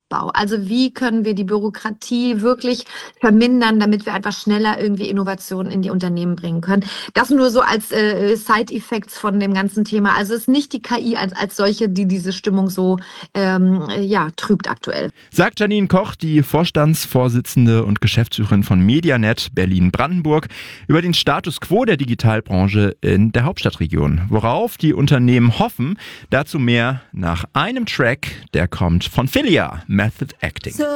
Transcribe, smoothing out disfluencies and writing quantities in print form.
Abbau. Also wie können wir die Bürokratie wirklich vermindern, damit wir einfach schneller irgendwie Innovationen in die Unternehmen bringen können. Das nur so als Side-Effects von dem ganzen Thema. Also es ist nicht die KI als solche, die diese Stimmung so trübt aktuell. Sagt Janine Koch, die Vorstandsvorsitzende und Geschäftsführerin von Medianet Berlin-Brandenburg, über den Status quo der Digitalbranche in der Hauptstadtregion. Worauf die Unternehmen hoffen, dazu mehr nach einem Track, der kommt von Filia, Method Acting.